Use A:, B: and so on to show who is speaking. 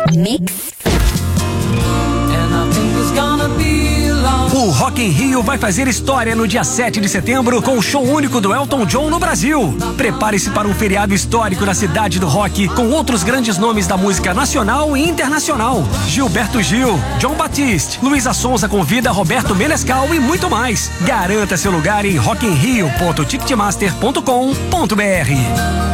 A: Mix.
B: O Rock in Rio vai fazer história no dia 7 de setembro com o show único do Elton John no Brasil. Prepare-se para um feriado histórico na cidade do rock, com outros grandes nomes da música nacional e internacional. Gilberto Gil, John Batiste, Luísa Sonza convida Roberto Menescal e muito mais. Garanta seu lugar em rockinrio.ticketmaster.com.br.